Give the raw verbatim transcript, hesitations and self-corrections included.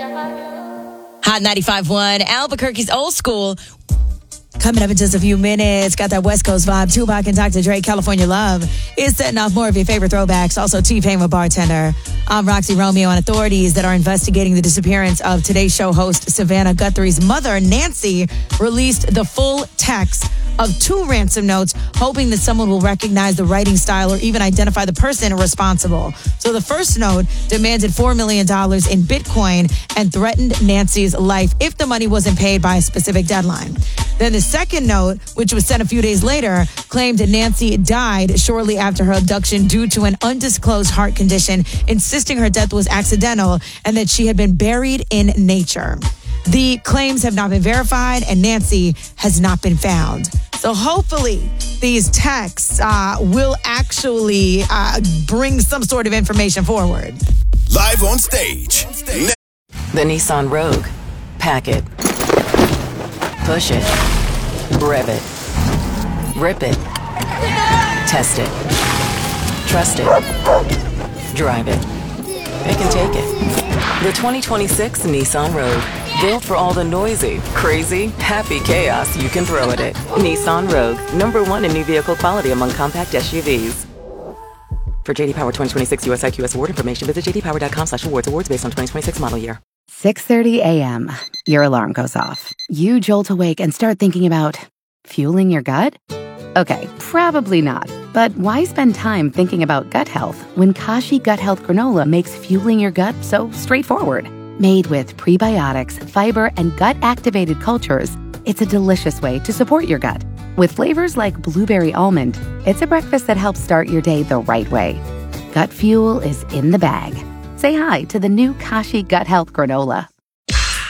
Hot ninety-five point one, Albuquerque's Old School. Coming up in just a few minutes, got that West Coast vibe. Tupac and Doctor Dre, California Love, is setting off more of your favorite throwbacks. Also, T-Pain with Bartender. I'm Roxy Romeo, and authorities that are investigating the disappearance of Today's Show host Savannah Guthrie's mother, Nancy, released the full text of two ransom notes, hoping that someone will recognize the writing style or even identify the person responsible. So the first note demanded four million dollars in Bitcoin and threatened Nancy's life if the money wasn't paid by a specific deadline. Then the second note, which was sent a few days later, claimed that Nancy died shortly after her abduction due to an undisclosed heart condition, insisting her death was accidental and that she had been buried in nature. The claims have not been verified and Nancy has not been found. So hopefully these texts uh, will actually uh, bring some sort of information forward. Live on stage. The Nissan Rogue. Pack it. Push it. Rev it. Rip it. Test it. Trust it. Drive it. It can take it. The twenty twenty-six Nissan Rogue. Built for all the noisy, crazy, happy chaos you can throw at it. Nissan Rogue. Number one in new vehicle quality among compact S U Vs. For J D Power twenty twenty-six U S I Q S award information, visit j d power dot com slash awards. Awards based on twenty twenty-six model year. six thirty a.m. Your alarm goes off. You jolt awake and start thinking about fueling your gut? Okay, probably not. But why spend time thinking about gut health when Kashi Gut Health Granola makes fueling your gut so straightforward? Made with prebiotics, fiber, and gut-activated cultures, it's a delicious way to support your gut. With flavors like blueberry almond, it's a breakfast that helps start your day the right way. Gut fuel is in the bag. Say hi to the new Kashi Gut Health Granola.